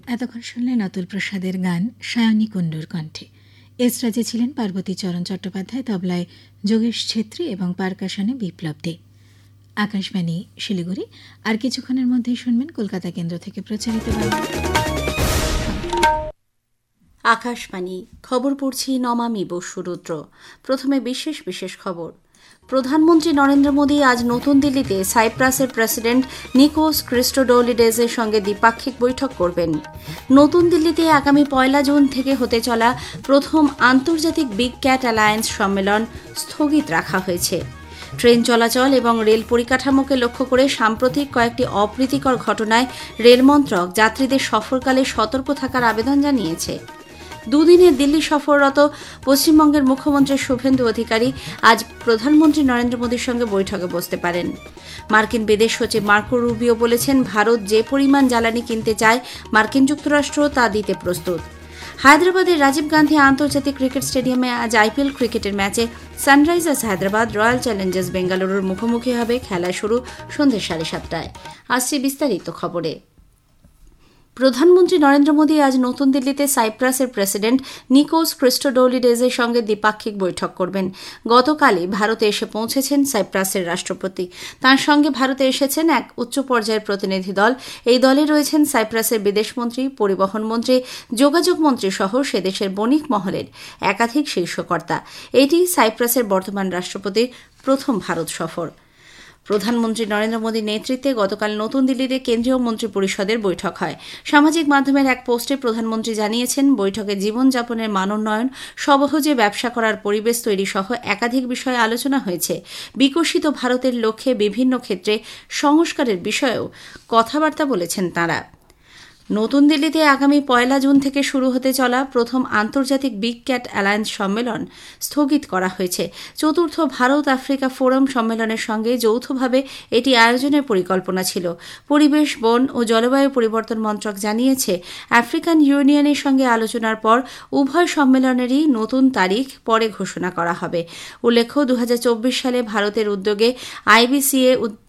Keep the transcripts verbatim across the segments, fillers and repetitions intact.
এতক্ষণ শুনলেন অতুল প্রসাদের গান সায়নী কুণ্ডুর কণ্ঠে। এসরাজে ছিলেন পার্বতী চরণ চট্টোপাধ্যায়, তবলায় যোগেশ ছেত্রী এবং পারকাশনে বিপ্লব দে। আকাশবাণী শিলিগুড়ি। আর কিছুক্ষণের মধ্যেই শুনবেন কলকাতা কেন্দ্র থেকে প্রচারিত আকাশবাণী। খবর পড়ছি নমামি বসুরুদ্র। প্রথমে বিশেষ বিশেষ খবর। প্রধানমন্ত্রী নরেন্দ্র মোদী আজ নতুন দিল্লিতে সাইপ্রাসের প্রেসিডেন্ট নিকোস ক্রিস্টোডোলিডেজের সঙ্গে দ্বিপাক্ষিক বৈঠক করবেন। নতুন দিল্লিতে আগামী পয়লা জুন থেকে হতে চলা প্রথম আন্তর্জাতিক বিগ ক্যাট অ্যালায়েন্স সম্মেলন স্থগিত রাখা হয়েছে। ট্রেন চলাচল এবং রেল পরিকাঠামোকে লক্ষ্য করে সাম্প্রতিক কয়েকটি অপ্রীতিকর ঘটনায় রেল মন্ত্রক যাত্রীদের সফরকালে সতর্ক থাকার আবেদন জানিয়েছে। দুদিনের দিল্লি সফররত পশ্চিমবঙ্গের মুখ্যমন্ত্রী শুভেন্দু অধিকারী আজ প্রধানমন্ত্রী নরেন্দ্র মোদীর সঙ্গে বৈঠকে বসতে পারেন। মার্কিন বিদেশ সচিব মার্কো রুবিও বলেছেন, ভারত যে পরিমাণ জ্বালানি কিনতে চায় মার্কিন যুক্তরাষ্ট্র তা দিতে প্রস্তুত। হায়দ্রাবাদের রাজীব গান্ধী আন্তর্জাতিক ক্রিকেট স্টেডিয়ামে আজ আইপিএল ক্রিকেটের ম্যাচে সানরাইজার্স হায়দ্রাবাদ রয়্যাল চ্যালেঞ্জার্স বেঙ্গালুরুর মুখোমুখি হবে। খেলা শুরু সন্ধ্যে সাড়ে সাতটায়। আসছে বিস্তারিত খবরে। প্রধানমন্ত্রী নরেন্দ্র মোদী আজ নতুন দিল্লিতে সাইপ্রাসের প্রেসিডেন্ট নিকোস ক্রিস্টোডোলিডেজের সঙ্গে দ্বিপাক্ষিক বৈঠক করবেন। গতকালই ভারতে এসে পৌঁছেছেন সাইপ্রাসের রাষ্ট্রপতি। তাঁর সঙ্গে ভারতে এসেছেন এক উচ্চ পর্যায়ের প্রতিনিধি দল। এই দলে রয়েছেন সাইপ্রাসের বিদেশমন্ত্রী, পরিবহন মন্ত্রী, যোগাযোগ মন্ত্রী সহ সে দেশের বণিক মহলের একাধিক শীর্ষকর্তা। এটি সাইপ্রাসের বর্তমান রাষ্ট্রপতির প্রথম ভারত সফর। প্রধানমন্ত্রী নরেন্দ্র মোদীর নেতৃত্বে গতকাল নতুন দিল্লিতে কেন্দ্রীয় মন্ত্রী পরিষদের বৈঠক হয়। সামাজিক মাধ্যমের এক পোস্টে প্রধানমন্ত্রী জানিয়েছেন, বৈঠকে জীবনযাপনের মানোন্নয়ন, সহজে ব্যবসা করার পরিবেশ তৈরি সহ একাধিক বিষয়ে আলোচনা হয়েছে। বিকশিত ভারতের লক্ষ্যে বিভিন্ন ক্ষেত্রে সংস্কারের বিষয়েও কথাবার্তা বলেছেন তাঁরা। নতুন দিল্লিতে আগামী পয়লা জুন থেকে শুরু হতে চলা প্রথম আন্তর্জাতিক বিগ ক্যাট অ্যালায়েন্স সম্মেলন স্থগিত করা হয়েছে। চতুর্থ ভারত আফ্রিকা ফোরাম সম্মেলনের সঙ্গে যৌথভাবে এটি আয়োজনের পরিকল্পনা ছিল। পরিবেশ, বন ও জলবায়ু পরিবর্তন মন্ত্রক জানিয়েছে, আফ্রিকান ইউনিয়নের সঙ্গে আলোচনার পর উভয় সম্মেলনেরই নতুন তারিখ পরে ঘোষণা করা হবে। উল্লেখ্য, দু হাজার চব্বিশ সালে ভারতের উদ্যোগে আইবিসিএ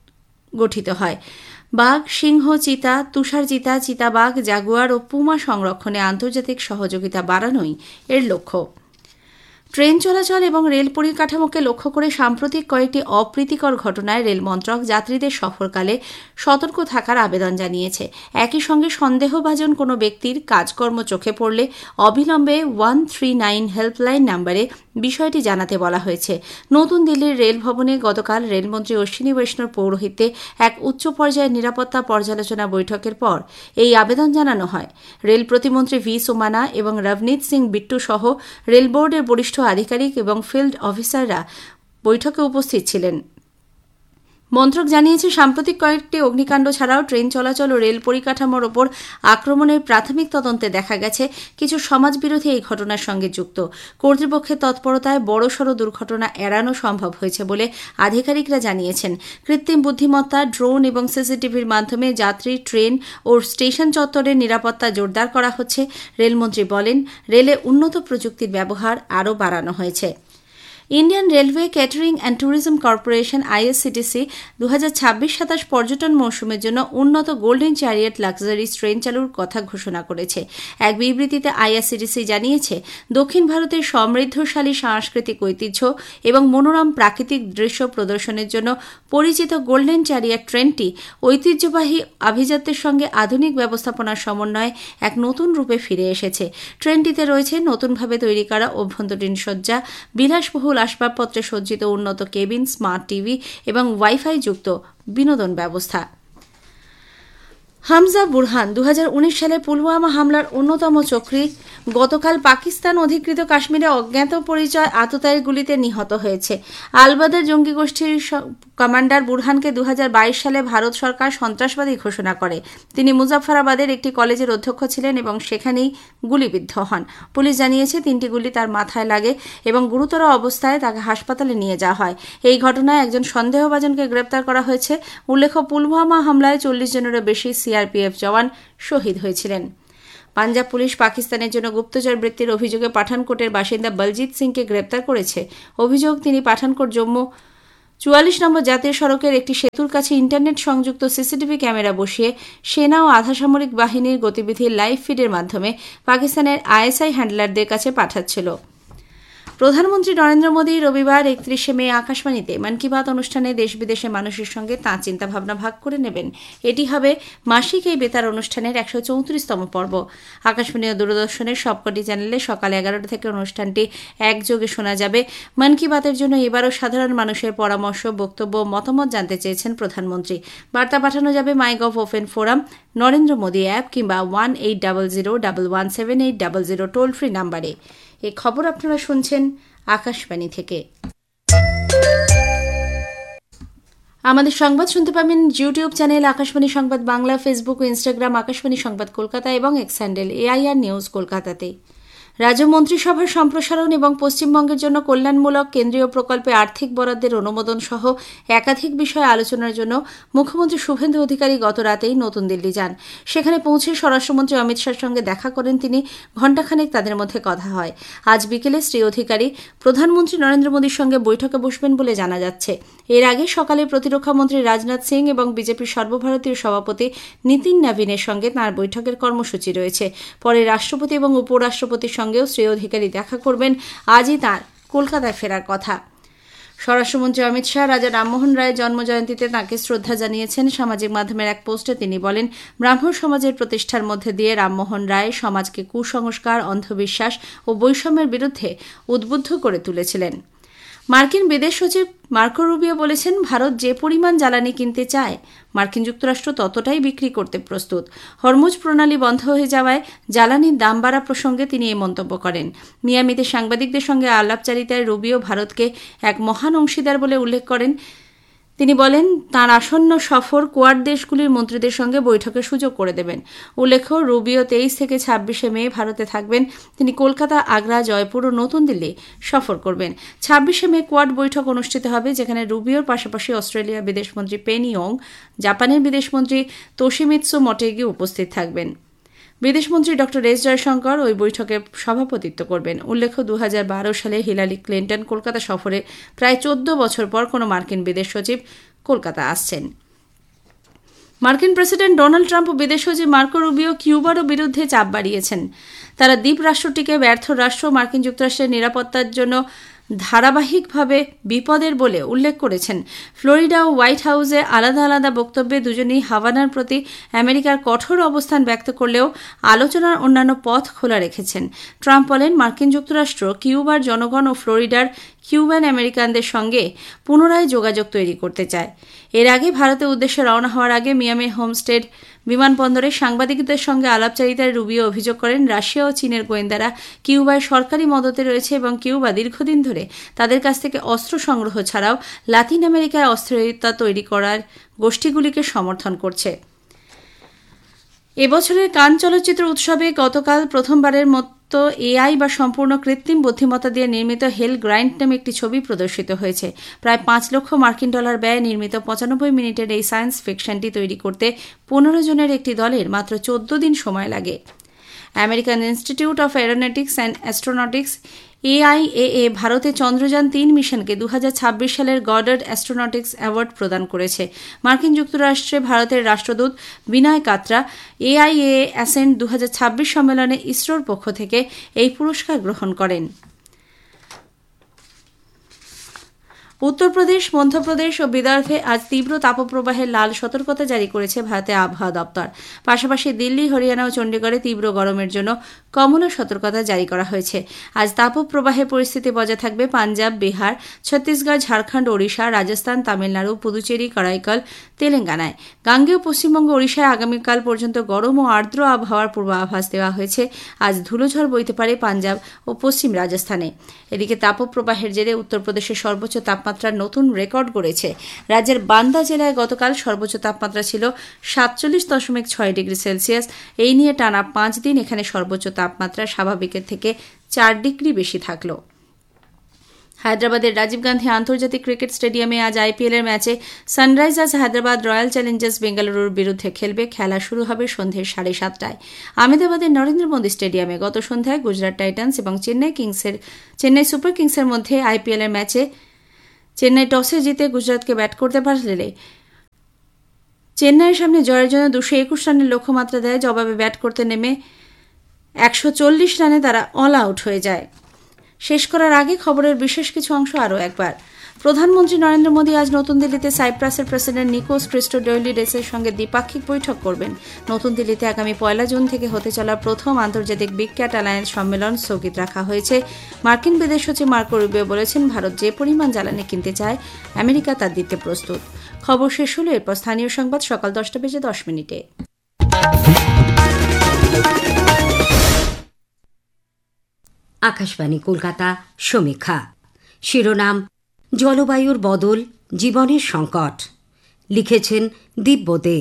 গঠিত হয়। বাঘ, সিংহ, চিতা, তুষার চিতা, চিতাবাঘ, জাগুয়ার ও পুমা সংরক্ষণে আন্তর্জাতিক সহযোগিতা বাড়ানোই এর লক্ষ্য। ট্রেন চলাচল এবং রেল পরিকাঠামোকে লক্ষ্য করে সাম্প্রতিক কয়েকটি অপ্রীতিকর ঘটনায় রেল মন্ত্রক যাত্রীদের সফরকালে সতর্ক থাকার আবেদন জানিয়েছে। একই সঙ্গে সন্দেহভাজন কোনো ব্যক্তির কাজকর্ম চোখে পড়লে অবিলম্বে ওয়ান থ্রি নাইন হেল্পলাইন নাম্বারে বিষয়টি জানাতে বলা হয়েছে। নতুন দিল্লির রেল ভবনে গতকাল রেলমন্ত্রী অশ্বিনী বৈষ্ণব পৌরোহিত্যে এক উচ্চ পর্যায়ের নিরাপত্তা পর্যালোচনা বৈঠকের পর এই আবেদন জানানো হয়। রেল প্রতিমন্ত্রী ভি সোমানা এবং রবনীত সিং বিট্টু সহ রেল বোর্ডের বরিষ্ঠ আধিকারিক এবং ফিল্ড অফিসাররা বৈঠকে উপস্থিত ছিলেন। মন্ত্রক জানিয়েছে, সাম্প্রতিক কয়েকটি অগ্নিকাণ্ড ছাড়াও ট্রেন চলাচল ও রেল পরিকাঠামোর ওপর আক্রমণের প্রাথমিক তদন্তে দেখা গেছে কিছু সমাজবিরোধী এই ঘটনার সঙ্গে যুক্ত। কর্তৃপক্ষের তৎপরতায় বড়সড় দুর্ঘটনা এড়ানো সম্ভব হয়েছে বলে আধিকারিকরা জানিয়েছেন। কৃত্রিম বুদ্ধিমত্তা, ড্রোন এবং সিসিটিভির মাধ্যমে যাত্রী, ট্রেন ও স্টেশন চত্বরের নিরাপত্তা জোরদার করা হচ্ছে। রেলমন্ত্রী বলেন, রেলে উন্নত প্রযুক্তির ব্যবহার আরও বাড়ানো হয়েছে। Indian railway catering and tourism corporation আইএসসিটিসি দু হাজার ছাব্বিশ সাতাশ পর্যটন মৌসুমের জন্য উন্নত গোল্ডেন চ্যারিয়েট লাক্সারি ট্রেন চালুর কথা ঘোষণা করেছে। এক বিবৃতিতে আইআরসিটিসি জানিয়েছে, দক্ষিণ ভারতের সমৃদ্ধশালী সাংস্কৃতিক ঐতিহ্য এবং মনোরম প্রাকৃতিক দৃশ্য প্রদর্শনের জন্য পরিচিত গোল্ডেন চ্যারিয়েট ট্রেনটি ঐতিহ্যবাহী আভিজাত্যের সঙ্গে আধুনিক ব্যবস্থাপনার সমন্বয়ে এক নতুন রূপে ফিরে এসেছে। ট্রেনটিতে রয়েছে নতুনভাবে তৈরি করা অভ্যন্তরীণ সজ্জা, বিলাসবহুল আসবাবপত্রে সজ্জিত উন্নত কেবিন, স্মার্ট টিভি এবং ওয়াইফাই যুক্ত বিনোদন ব্যবস্থা। হামজা বুরহান দু হাজার উনিশ সালে পুলওয়ামা হামলার অন্যতম চক্রী গতকাল পাকিস্তান অধিকৃত কাশ্মীরে অজ্ঞাত পরিচয় আততায়ীর গুলিতে নিহত হয়েছে। আলবাদা জঙ্গি গোষ্ঠীর কমান্ডার বুরহানকে দু হাজার বাইশ সালে ভারত সরকার সন্ত্রাসবাদী ঘোষণা করে। তিনি মুজাফফরাবাদের একটি কলেজের অধ্যক্ষ ছিলেন এবং সেখানেই গুলিবিদ্ধ হন। পুলিশ জানিয়েছে, তিনটি গুলি তার মাথায় লাগে এবং গুরুতর অবস্থায় তাকে হাসপাতালে নিয়ে যাওয়া হয়। এই ঘটনায় একজন সন্দেহভাজনকে গ্রেপ্তার করা হয়েছে। উল্লেখ্য, পুলওয়ামা হামলায় চল্লিশ জনেরও বেশি সিআরপিএফ জওয়ান শহীদ হয়েছিলেন। পাঞ্জাব পুলিশ পাকিস্তানের জন্য গুপ্তচর বৃত্তির অভিযোগে পাঠানকোটের বাসিন্দা বলজিৎ সিংকে গ্রেপ্তার করেছে। অভিযোগ, তিনি পাঠানকোট জম্মু চুয়াল্লিশ নম্বর জাতীয় সড়কের একটি সেতুর কাছে ইন্টারনেট সংযুক্ত সিসিটিভি ক্যামেরা বসিয়ে সেনা ও আধা সামরিক বাহিনীর গতিবিধির লাইভ ফিডের মাধ্যমে পাকিস্তানের আইএসআই হ্যান্ডলারদের কাছে পাঠাচ্ছিল। প্রধানমন্ত্রী নরেন্দ্র মোদী রবিবার একত্রিশে মে আকাশবাণীতে মন কি বাত অনুষ্ঠানে দেশ বিদেশের মানুষের সঙ্গে তাঁর চিন্তাভাবনা ভাগ করে নেবেন। এটি হবে মাসিক এই বেতার অনুষ্ঠানের একশো চৌত্রিশতম পর্ব। আকাশবাণী ও দূরদর্শনের সবকটি চ্যানেলে সকাল এগারোটা থেকে অনুষ্ঠানটি একযোগে শোনা যাবে। মন কি বাতের জন্য এবারও সাধারণ মানুষের পরামর্শ, বক্তব্য, মতামত জানতে চেয়েছেন প্রধানমন্ত্রী। বার্তা পাঠানো যাবে MyGov open forum, Narendra Modi app কিংবা one eight double zero double one seven eight double zero toll free নাম্বারে। এই খবর আপনারা শুনছেন আকাশবাণী থেকে। আমাদের সংবাদ শুনতে পাবেন ইউটিউব চ্যানেল আকাশবাণী সংবাদ বাংলা, ফেসবুক ও ইনস্টাগ্রাম আকাশবাণী সংবাদ কলকাতা এবং এক্স হ্যান্ডেল এআইআর নিউজ কলকাতাতে। রাজ্য মন্ত্রিসভার সম্প্রসারণ এবং পশ্চিমবঙ্গের জন্য কল্যাণমূলক কেন্দ্রীয় প্রকল্পে আর্থিক বরাদ্দের অনুমোদন সহ একাধিক বিষয়ে আলোচনার জন্য মুখ্যমন্ত্রী শুভেন্দু অধিকারী গত রাতেই নতুন দিল্লি যান। সেখানে পৌঁছে স্বরাষ্ট্রমন্ত্রী অমিত শাহর সঙ্গে দেখা করেন তিনি। ঘণ্টাখানেক তাদের মধ্যে কথা হয়। আজ বিকেলে শ্রী অধিকারী প্রধানমন্ত্রী নরেন্দ্র মোদীর সঙ্গে বৈঠকে বসবেন বলে জানা যাচ্ছে। এর আগে সকালে প্রতিরক্ষামন্ত্রী রাজনাথ সিং এবং বিজেপির সর্বভারতীয় সভাপতি নীতিন নবীনের সঙ্গে তাঁর বৈঠকের কর্মসূচি রয়েছে। পরে রাষ্ট্রপতি এবং উপরাষ্ট্রপতির সঙ্গেও শ্রী অধিকারী দেখা করবেন। আজই তাঁর কলকাতায় ফেরার কথা। স্বরাষ্ট্রমন্ত্রী অমিত শাহ রাজা রামমোহন রায়ের জন্মজয়ন্তীতে তাঁকে শ্রদ্ধা জানিয়েছেন। সামাজিক মাধ্যমের এক পোস্টে তিনি বলেন, ব্রাহ্মণ সমাজের প্রতিষ্ঠার মধ্যে দিয়ে রামমোহন রায় সমাজকে কুসংস্কার, অন্ধবিশ্বাস ও বৈষম্যের বিরুদ্ধে উদ্বুদ্ধ করে তুলেছিলেন। মার্কিন বিদেশ সচিব মার্কো রুবিও বলেছেন, ভারত যে পরিমাণ জ্বালানি কিনতে চায় মার্কিন যুক্তরাষ্ট্র ততটাই বিক্রি করতে প্রস্তুত। হরমুজ প্রণালী বন্ধ হয়ে যাওয়ায় জ্বালানির দাম বাড়া প্রসঙ্গে তিনি এই মন্তব্য করেন। মিয়ামিতে সাংবাদিকদের সঙ্গে আলাপচারিতায় রুবিও ভারতকে এক মহান অংশীদার বলে উল্লেখ করেন। তিনি বলেন, তাঁর আসন্ন সফর কোয়াড দেশগুলির মন্ত্রীদের সঙ্গে বৈঠকের সুযোগ করে দেবেন। উল্লেখ্য, রুবিও তেইশ থেকে ছাব্বিশে মে ভারতে থাকবেন। তিনি কলকাতা, আগ্রা, জয়পুর ও নতুন দিল্লি সফর করবেন। ছাব্বিশে মে কোয়াড বৈঠক অনুষ্ঠিত হবে, যেখানে রুবিওর পাশাপাশি অস্ট্রেলিয়ার বিদেশমন্ত্রী পেনি ইয়ং, জাপানের বিদেশমন্ত্রী তোশিমিৎসু মটেগি উপস্থিত থাকবেন। বিদেশমন্ত্রী ড এস জয়শঙ্কর ওই বৈঠকে সভাপতিত্ব করবেন। উল্লেখ্য, দু হাজার বারো সালে হিলারি ক্লিন্টন কলকাতা সফরে প্রায় চোদ্দ বছর পর কোনো মার্কিন বিদেশ সচিব কলকাতা আসছেন। মার্কিন প্রেসিডেন্ট ডোনাল্ড ট্রাম্প ও বিদেশ সচিব মার্কো রুবিও কিউবার বিরুদ্ধে চাপ বাড়িয়েছেন। তারা দ্বীপ রাষ্ট্রটিকে ব্যর্থ রাষ্ট্র, মার্কিন যুক্তরাষ্ট্রের নিরাপত্তার জন্য ধারাবাহিকভাবে বিপদের বলে উল্লেখ করেছেন। ফ্লোরিডা ও হোয়াইট হাউসে আলাদা আলাদা বক্তব্যে দুজনেই হাভানার প্রতি আমেরিকার কঠোর অবস্থান ব্যক্ত করলেও আলোচনার অন্যান্য পথ খোলা রেখেছেন। ট্রাম্প বলেন, মার্কিন যুক্তরাষ্ট্র কিউবার জনগণ ও ফ্লোরিডার কিউবান আমেরিকানদের সঙ্গে পুনরায় যোগাযোগ তৈরি করতে চায়। এর আগে ভারতের উদ্দেশ্যে রওনা হওয়ার আগে মিয়ামি হোমস্টেড বিমানবন্দরে সাংবাদিকদের সঙ্গে আলাপচারিতায় রুবিও অভিযোগ করেন, রাশিয়া ও চীনের গোয়েন্দারা কিউবায় সরকারি মদতে রয়েছে এবং কিউবা দীর্ঘদিন ধরে তাদের কাছ থেকে অস্ত্র সংগ্রহ ছাড়াও লাতিন আমেরিকায় অস্ত্রতা তৈরি করার গোষ্ঠীগুলিকে সমর্থন করছে। এবছরের কান চলচ্চিত্র উৎসবে গতকাল প্রথমবারের মতো এআই বা সম্পূর্ণ কৃত্রিম বুদ্ধিমত্তা দিয়ে নির্মিত হেল গ্রাইন্ড নামে একটি ছবি প্রদর্শিত হয়েছে। প্রায় পাঁচ লক্ষ মার্কিন ডলার ব্যয়ে নির্মিত পঁচানব্বই মিনিটের এই সায়েন্স ফিকশনটি তৈরি করতে পনেরো জনের একটি দলের মাত্র চোদ্দ দিন সময় লাগে। American institute of aeronautics and astronautics এআইএএ ভারতে চন্দ্রযান তিন মিশনকে দু হাজার ছাব্বিশ সালের গডার্ড অ্যাস্ট্রোনটিক্স অ্যাওয়ার্ড প্রদান করেছে। মার্কিন যুক্তরাষ্ট্রে ভারতের রাষ্ট্রদূত বিনয় কাত্রা এআইএএ অ্যাসেন্ট দু হাজার ছাব্বিশ সম্মেলনে ইসরোর পক্ষ থেকে এই পুরস্কার গ্রহণ করেন। উত্তরপ্রদেশ, মধ্যপ্রদেশ ও বিদর্ভে আজ তীব্র তাপপ্রবাহের লাল সতর্কতা জারি করেছে ভারতের আবহাওয়া দপ্তর। পাশাপাশি দিল্লি, হরিয়ানা ও চণ্ডীগড়ে তীব্র গরমের জন্য কমলা সতর্কতা জারি করা হয়েছে। আজ তাপপ্রবাহের পরিস্থিতি বজায় থাকবে পাঞ্জাব, বিহার, ছত্তিশগড়, ঝাড়খণ্ড, ওড়িশা, রাজস্থান, তামিলনাড়ু, পুদুচেরি, করাইকাল, তেলেঙ্গানায়। গাঙ্গেয় পশ্চিমবঙ্গ, ওড়িশায় আগামীকাল পর্যন্ত গরম ও আর্দ্র আবহাওয়ার পূর্বাভাস দেওয়া হয়েছে। আজ ধুলোঝড় বইতে পারে পাঞ্জাব ও পশ্চিম রাজস্থানে। এদিকে তাপপ্রবাহের জেরে উত্তরপ্রদেশের সর্বোচ্চ তাপমাত্রা নতুন রেকর্ড গড়েছে। রাজ্যের বান্দা জেলায় গতকাল সর্বোচ্চ তাপমাত্রা ছিল সাতচল্লিশ দশমিক ছয় ডিগ্রি সেলসিয়াস। এই নিয়ে টানা পাঁচ দিন এখানে সর্বোচ্চ তাপমাত্রা স্বাভাবিকের থেকে চার ডিগ্রি বেশি থাকল। হায়দ্রাবাদের রাজীব গান্ধী আন্তর্জাতিক ক্রিকেট স্টেডিয়ামে আজ আইপিএল এর ম্যাচে সানরাইজার্স হায়দ্রাবাদ রয়্যাল চ্যালেঞ্জার্স বেঙ্গালুরুর বিরুদ্ধে খেলবে। খেলা শুরু হবে সন্ধ্যে সাড়ে সাতটায়। আহমেদাবাদের নরেন্দ্র মোদী স্টেডিয়ামে গত সন্ধ্যায় গুজরাট টাইটান্স এবং চেন্নাই কিংসের চেন্নাই সুপার কিংসের মধ্যে আইপিএল এর ম্যাচে চেন্নাই টসে জিতে গুজরাটকে ব্যাট করতে পারলে চেন্নাইয়ের সামনে জয়ের জন্য দুশো একুশ রানের লক্ষ্যমাত্রা দেয়। জবাবে ব্যাট করতে নেমে একশো চল্লিশ রানে তারা অল আউট হয়ে যায়। শেষ করার আগে খবরের বিশেষ কিছু অংশ আরও একবার। প্রধানমন্ত্রী নরেন্দ্র মোদী আজ নতুন দিল্লিতে সাইপ্রাসের প্রেসিডেন্ট নিকোস ক্রিস্টোডাইলিডেসের সঙ্গে দ্বিপাক্ষিক বৈঠক করবেন। নতুন দিল্লিতে আগামী পয়লা জুন থেকে হতে চলা প্রথম আন্তর্জাতিক বিগ ক্যাট অ্যালায়েন্স সম্মেলন স্থগিত রাখা হয়েছে। মার্কিন বিদেশ সচিব মার্কো রুবিও বলেছেন, ভারত যে পরিমাণ জ্বালানি কিনতে চায় আমেরিকা তার দিতে প্রস্তুত। খবর শেষ হলো। এরপর স্থানীয় সংবাদ সকাল দশটা বেজে দশ মিনিটে। আকাশবাণী কলকাতা সমীক্ষা। শিরোনাম জলবায়ুর বদল, জীবনের সংকট। লিখেছেন দিব্য দে।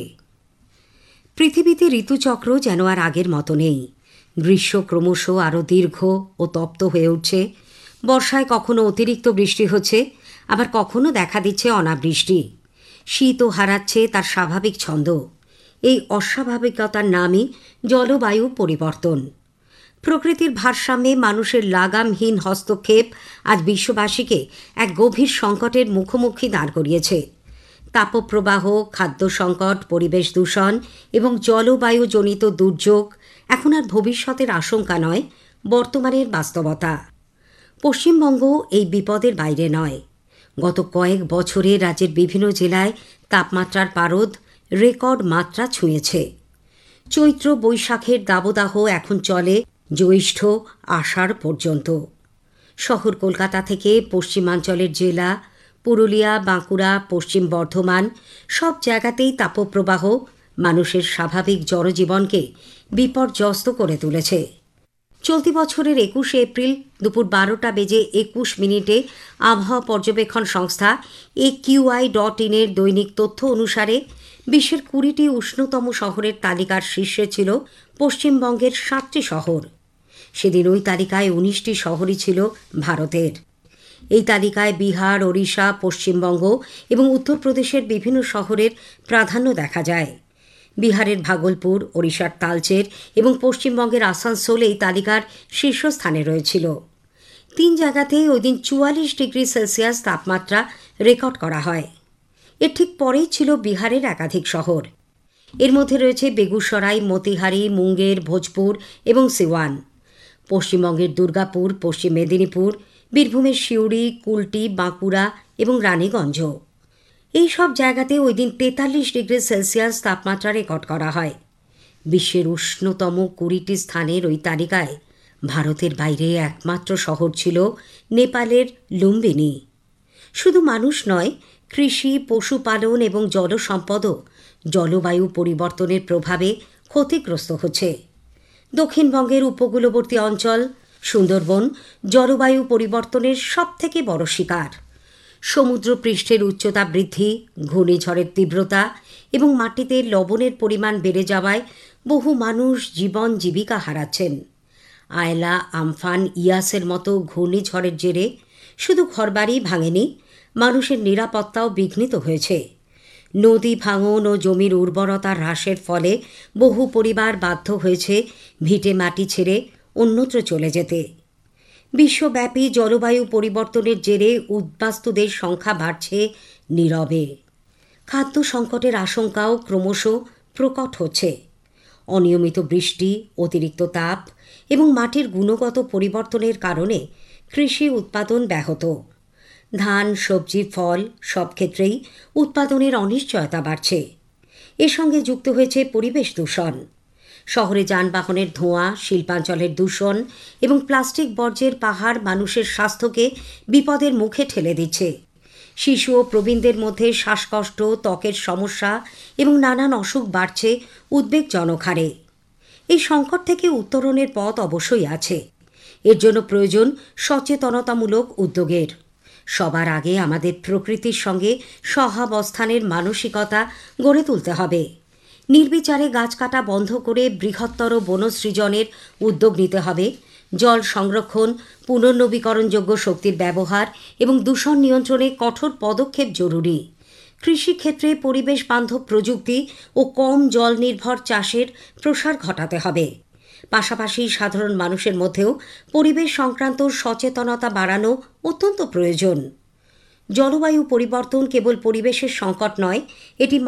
পৃথিবীতে ঋতুচক্র যেন আর আগের মতো নেই। গ্রীষ্ম ক্রমশ আরও দীর্ঘ ও তপ্ত হয়ে উঠছে। বর্ষায় কখনো অতিরিক্ত বৃষ্টি হচ্ছে, আবার কখনো দেখা দিচ্ছে অনাবৃষ্টি। শীতও হারাচ্ছে তার স্বাভাবিক ছন্দ। এই অস্বাভাবিকতার নামই জলবায়ু পরিবর্তন। প্রকৃতির ভারসাম্যে মানুষের লাগামহীন হস্তক্ষেপ আজ বিশ্ববাসীকে এক গভীর সংকটের মুখোমুখি দাঁড় করিয়েছে। তাপপ্রবাহ, খাদ্য সংকট, পরিবেশ দূষণ এবং জলবায়ুজনিত দুর্যোগ এখন আর ভবিষ্যতের আশঙ্কা নয়, বর্তমানের বাস্তবতা। পশ্চিমবঙ্গ এই বিপদের বাইরে নয়। গত কয়েক বছরে রাজ্যের বিভিন্ন জেলায় তাপমাত্রার পারদ রেকর্ড মাত্রা ছুঁয়েছে। চৈত্র বৈশাখের দাবদাহ এখন চলে জ্যৈষ্ঠ আষাঢ় পর্যন্ত। শহর কলকাতা থেকে পশ্চিমাঞ্চলের জেলা পুরুলিয়া, বাঁকুড়া, পশ্চিম বর্ধমান সব জায়গাতেই তাপপ্রবাহ মানুষের স্বাভাবিক জনজীবনকে বিপর্যস্ত করে তুলেছে। চলতি বছরের একুশে এপ্রিল দুপুর বারোটা বেজে একুশ মিনিটে আবহাওয়া পর্যবেক্ষণ সংস্থা এ কিউআই ডট ইনের দৈনিক তথ্য অনুসারে বিশ্বের কুড়িটি উষ্ণতম শহরের তালিকার শীর্ষে ছিল পশ্চিমবঙ্গের সাতটি শহর। সেদিন ওই তালিকায় উনিশটি শহরই ছিল ভারতের। এই তালিকায় বিহার, ওড়িশা, পশ্চিমবঙ্গ এবং উত্তরপ্রদেশের বিভিন্ন শহরের প্রাধান্য দেখা যায়। বিহারের ভাগলপুর, ওড়িশার তালচের এবং পশ্চিমবঙ্গের আসানসোল এই তালিকার শীর্ষস্থানে রয়েছিল। তিন জায়গাতেই ওই দিন চুয়াল্লিশ ডিগ্রি সেলসিয়াস তাপমাত্রা রেকর্ড করা হয়। এর ঠিক পরেই ছিল বিহারের একাধিক শহর। এর মধ্যে রয়েছে বেগুসরাই, মতিহারি, মুঙ্গের, ভোজপুর এবং সিওয়ান। পশ্চিমবঙ্গের দুর্গাপুর, পশ্চিম মেদিনীপুর, বীরভূমের সিউড়ি, কুলটি, বাঁকুড়া এবং রানীগঞ্জ এই সব জায়গাতে ওই দিন তেতাল্লিশ ডিগ্রি সেলসিয়াস তাপমাত্রা রেকর্ড করা হয়। বিশ্বের উষ্ণতম কুড়িটি স্থানের ওই তালিকায় ভারতের বাইরে একমাত্র শহর ছিল নেপালের লুম্বিনী। শুধু মানুষ নয়, কৃষি, পশুপালন এবং জলসম্পদও জলবায়ু পরিবর্তনের প্রভাবে ক্ষতিগ্রস্ত হচ্ছে। দক্ষিণবঙ্গের উপকূলবর্তী অঞ্চল সুন্দরবন জলবায়ু পরিবর্তনের সবথেকে বড় শিকার। সমুদ্রপৃষ্ঠের উচ্চতা বৃদ্ধি, ঘূর্ণিঝড়ের তীব্রতা এবং মাটিতে লবণের পরিমাণ বেড়ে যাওয়ায় বহু মানুষ জীবন জীবিকা হারাচ্ছেন। আয়লা, আমফান, ইয়াসের মতো ঘূর্ণিঝড়ের জেরে শুধু ঘরবাড়ি ভাঙেনি, মানুষের নিরাপত্তাও বিঘ্নিত হয়েছে। নদী ভাঙন ও জমির উর্বরতা হ্রাসের ফলে বহু পরিবার বাধ্য হয়েছে ভিটে মাটি ছেড়ে অন্যত্র চলে যেতে। বিশ্বব্যাপী জলবায়ু পরিবর্তনের জেরে উদ্বাস্তুদের সংখ্যা বাড়ছে নীরবে। খাদ্য সংকটের আশঙ্কাও ক্রমশ প্রকট হচ্ছে। অনিয়মিত বৃষ্টি, অতিরিক্ত তাপ এবং মাটির গুণগত পরিবর্তনের কারণে কৃষি উৎপাদন ব্যাহত। ধান, সবজি, ফল সব ক্ষেত্রেই উৎপাদনের অনিশ্চয়তা বাড়ছে। এর সঙ্গে যুক্ত হয়েছে পরিবেশ দূষণ। শহরে যানবাহনের ধোঁয়া, শিল্পাঞ্চলের দূষণ এবং প্লাস্টিক বর্জ্যের পাহাড় মানুষের স্বাস্থ্যকে বিপদের মুখে ঠেলে দিচ্ছে। শিশু ও প্রবীণদের মধ্যে শ্বাসকষ্ট, ত্বকের সমস্যা এবং নানান অসুখ বাড়ছে উদ্বেগজনক হারে। এই সংকট থেকে উত্তরণের পথ অবশ্যই আছে। এর জন্য প্রয়োজন সচেতনতামূলক উদ্যোগের। সবার আগে আমাদের প্রকৃতির সঙ্গে সহাবস্থানের মানসিকতা গড়ে তুলতে হবে। নির্বিচারে গাছ কাটা বন্ধ করে বৃহত্তর বনসৃজনের উদ্যোগ নিতে হবে। জল সংরক্ষণ, পুনর্নবীকরণযোগ্য শক্তির ব্যবহার এবং দূষণ নিয়ন্ত্রণে কঠোর পদক্ষেপ জরুরি। কৃষিক্ষেত্রে পরিবেশ বান্ধব প্রযুক্তি ও কম জল নির্ভর চাষের প্রসার ঘটাতে হবে। পাশাপাশি সাধারণ মানুষের মধ্যেও পরিবেশ সংক্রান্ত সচেতনতা বাড়ানো অত্যন্ত প্রয়োজন। জলবায়ু পরিবর্তন কেবল পরিবেশের সংকট নয়, এটি